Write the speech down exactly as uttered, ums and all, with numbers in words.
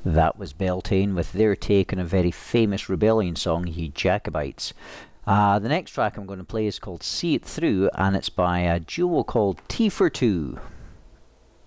That was Beltane with their take on a very famous rebellion song, Ye Jacobites. Uh, the next track I'm going to play is called See It Through, and it's by a duo called T for Two.